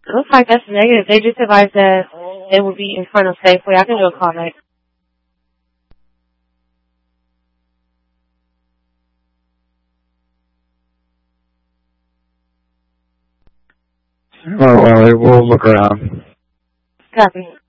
It looks like that's negative. They just advised that it will be in front of Safeway. I can do a call back. Well, we'll look around. Copy.